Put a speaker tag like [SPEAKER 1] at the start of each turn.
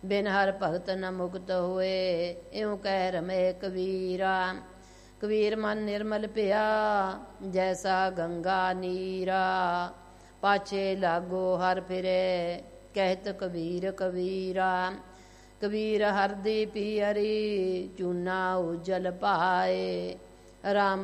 [SPEAKER 1] ਬਿਨ ਹਰ ਭਗਤ ਨ ਮੁਕਤ ਹੋਏ। ਇਉ ਕਹਿ ਰਮੇ ਕਬੀਰਾ। ਕਬੀਰ ਮਨ ਨਿਰਮਲ ਪਿਆ ਜੈਸਾ ਗੰਗਾ ਨੀਰਾ। ਪਾਛੇ ਲਾਗੋ ਹਰ ਫਿਰੇ ਕਹਿਤ ਕਬੀਰ ਕਬੀਰਾ। ਕਬੀਰ ਹਰਦੀ ਪੀਅਰੀ ਚੂਨਾ ਉਜਲ ਪਾਏ। ਰਾਮ